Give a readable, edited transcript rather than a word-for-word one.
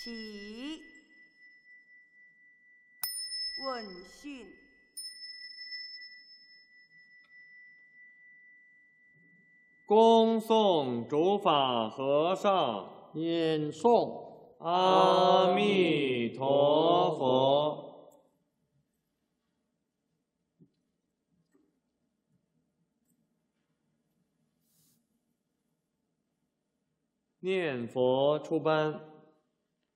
起，问讯。 恭送主法和尚念诵阿弥陀佛。念佛出班。